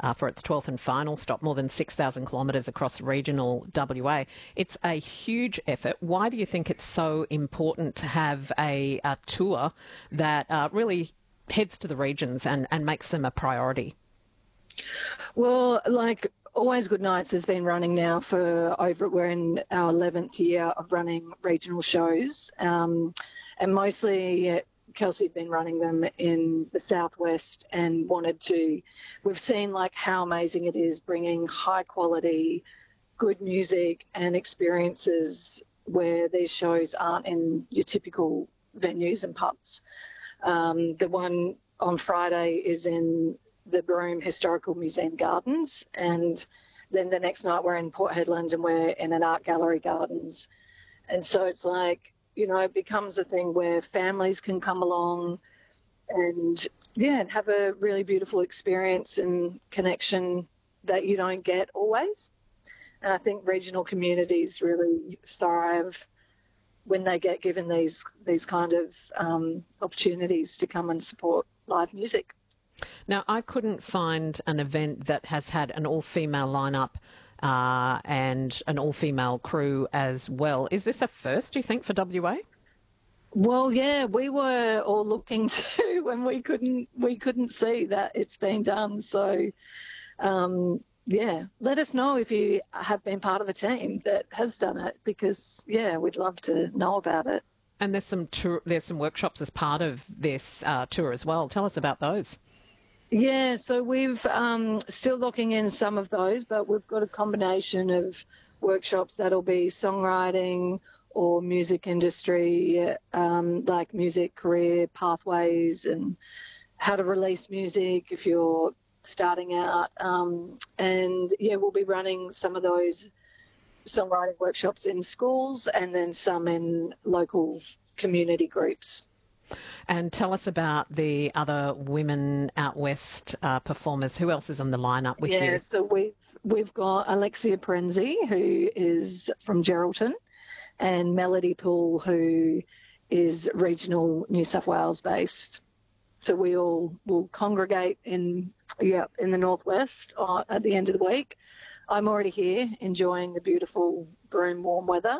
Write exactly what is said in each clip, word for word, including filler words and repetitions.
uh, for its twelfth and final stop, more than six thousand kilometres across regional W A. It's a huge effort. Why do you think it's so important to have a, a tour that uh, really heads to the regions and, and makes them a priority? Well, like Always Good Nights has been running now for over, we're in our eleventh year of running regional shows. Um, and mostly Kelsey's been running them in the southwest and wanted to, we've seen like how amazing it is bringing high quality, good music and experiences where these shows aren't in your typical venues and pubs. Um, the one on Friday is in the Broome Historical Museum Gardens, and then the next night we're in Port Hedland and we're in an art gallery gardens. And so it's like, you know, it becomes a thing where families can come along and, yeah, and have a really beautiful experience and connection that you don't get always. And I think regional communities really thrive when they get given these these kind of um, opportunities to come and support live music. Now, I couldn't find an event that has had an all-female lineup uh, and an all-female crew as well. Is this a first, do you think, for W A? Well, yeah, we were all looking too, and we couldn't we couldn't see that it's been done. So, um, yeah, let us know if you have been part of a team that has done it, because yeah, we'd love to know about it. And there's some tour, there's some workshops as part of this uh, tour as well. Tell us about those. Yeah, so we've um, still looking in some of those, but we've got a combination of workshops that'll be songwriting or music industry, um, like music career pathways and how to release music if you're starting out. Um, and, yeah, we'll be running some of those songwriting workshops in schools and then some in local community groups. And tell us about the other women out west uh, performers. Who else is on the lineup with yeah, you? Yeah, so we've, we've got Alexia Prenzi, who is from Geraldton, and Melody Poole, who is regional New South Wales based. So we all will congregate in yeah in the northwest uh, at the end of the week. I'm already here enjoying the beautiful Broome warm weather.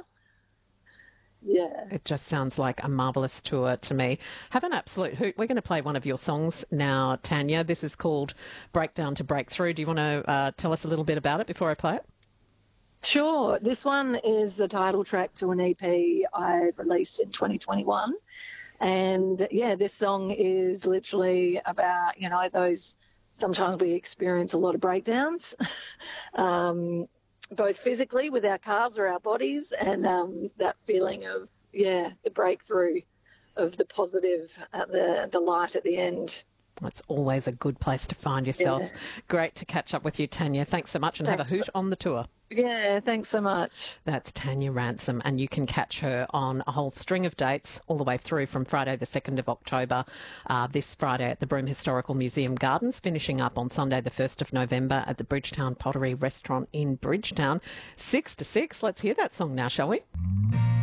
Yeah. It just sounds like a marvellous tour to me. Have an absolute hoot. We're going to play one of your songs now, Tanya. This is called Breakdown to Breakthrough. Do you want to uh, tell us a little bit about it before I play it? Sure. This one is the title track to an E P I released in twenty twenty-one. And, yeah, this song is literally about, you know, those sometimes we experience a lot of breakdowns. um both physically with our cars or our bodies, and um, that feeling of, yeah, the breakthrough of the positive, at the, the light at the end. It's always a good place to find yourself. Yeah. Great to catch up with you, Tanya. Thanks so much, and Thanks. have a hoot on the tour. Yeah, thanks so much. That's Tanya Ransom, and you can catch her on a whole string of dates all the way through from Friday the second of October, uh, this Friday at the Broome Historical Museum Gardens, finishing up on Sunday the first of November at the Bridgetown Pottery Restaurant in Bridgetown. Six to six. Let's hear that song now, shall we?